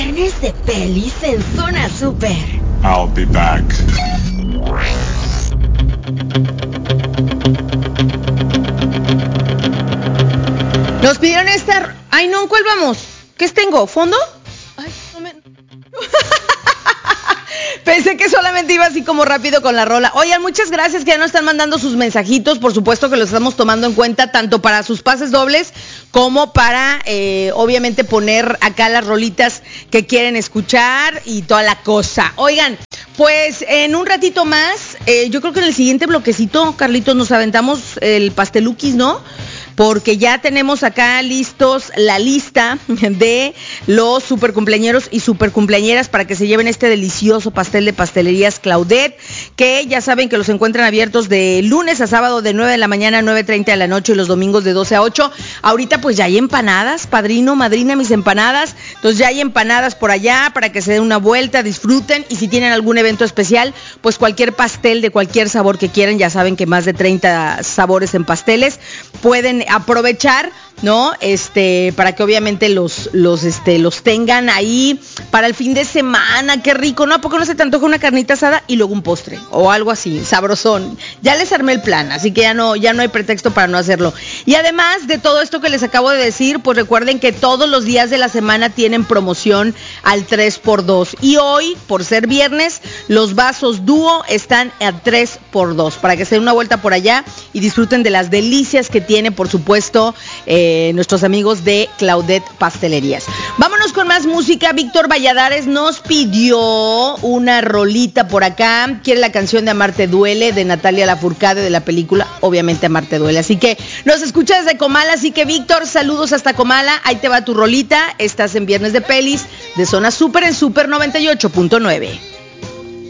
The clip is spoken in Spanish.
Viernes de pelis en Zona Super. I'll be back. Nos pidieron esta... Ay, no, ¿en cuál vamos? ¿Qué tengo? ¿Fondo? Ay, no me... Pensé que solamente iba así como rápido con la rola. Oigan, muchas gracias que ya nos están mandando sus mensajitos. Por supuesto que los estamos tomando en cuenta tanto para sus pases dobles como para, obviamente, poner acá las rolitas que quieren escuchar y toda la cosa. Oigan, pues en un ratito más, yo creo que en el siguiente bloquecito, Carlitos, nos aventamos el pasteluquis, ¿no? Porque ya tenemos acá listos la lista de los super cumpleañeros y super cumpleañeras para que se lleven este delicioso pastel de Pastelerías Claudette, que ya saben que los encuentran abiertos de lunes a sábado de 9 de la mañana a 9:30 de la noche y los domingos de 12 a 8. Ahorita pues ya hay empanadas, padrino, madrina, mis empanadas. Entonces ya hay empanadas por allá para que se den una vuelta, disfruten, y si tienen algún evento especial, pues cualquier pastel de cualquier sabor que quieran, ya saben que más de 30 sabores en pasteles, pueden aprovechar, ¿no? Para que obviamente los tengan ahí para el fin de semana. Qué rico, ¿no? ¿A poco no se te antoja una carnita asada y luego un postre o algo así, sabrosón? Ya les armé el plan, así que ya no hay pretexto para no hacerlo. Y además de todo esto que les acabo de decir, pues recuerden que todos los días de la semana tienen promoción al 3x2. Y hoy, por ser viernes, los vasos dúo están a 3x2 para que se den una vuelta por allá y disfruten de las delicias que tiene, por supuesto, nuestros amigos de Claudette Pastelerías. Vámonos con más música. Víctor Valladares nos pidió una rolita por acá. Quiere la canción de Amarte Duele de Natalia Lafourcade, de la película, obviamente, Amarte Duele. Así que nos escucha desde Comala. Así que, Víctor, saludos hasta Comala. Ahí te va tu rolita. Estás en Viernes de Pelis de Zona Super en Super 98.9.